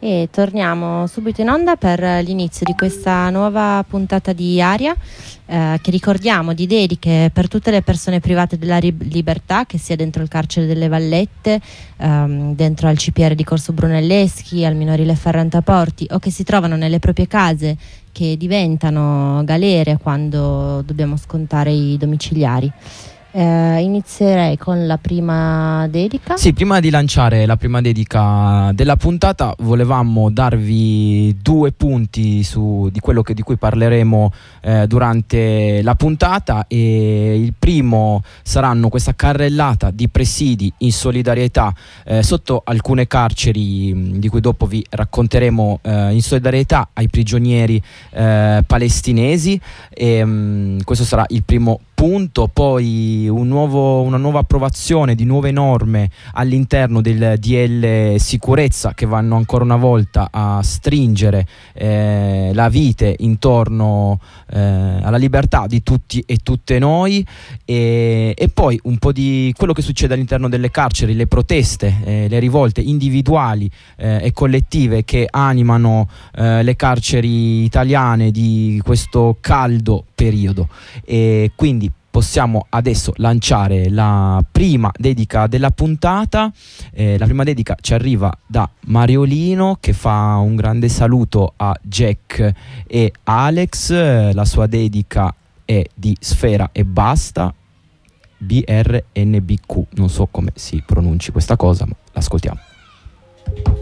E torniamo subito in onda per l'inizio di questa nuova puntata di Aria, che ricordiamo di dediche per tutte le persone private della libertà, che sia dentro il carcere delle Vallette, dentro al CPR di Corso Brunelleschi, al minorile Ferrantaporti, o che si trovano nelle proprie case che diventano galere quando dobbiamo scontare i domiciliari. Inizierei con la prima dedica. Sì, prima di lanciare la prima dedica della puntata volevamo darvi due punti di quello di cui parleremo durante la puntata, e il primo saranno questa carrellata di presidi in solidarietà sotto alcune carceri di cui dopo vi racconteremo, in solidarietà ai prigionieri palestinesi, e questo sarà il primo punto. Poi una nuova approvazione di nuove norme all'interno del DL sicurezza, che vanno ancora una volta a stringere la vite intorno alla libertà di tutti e tutte noi, e poi un po' di quello che succede all'interno delle carceri, le proteste, le rivolte individuali e collettive che animano le carceri italiane di questo caldo periodo. E quindi possiamo adesso lanciare la prima dedica della puntata. La prima dedica ci arriva da Mariolino, che fa un grande saluto a Jack e Alex. La sua dedica è di Sfera e Basta, BRNBQ. Non so come si pronunci questa cosa, ma l'ascoltiamo.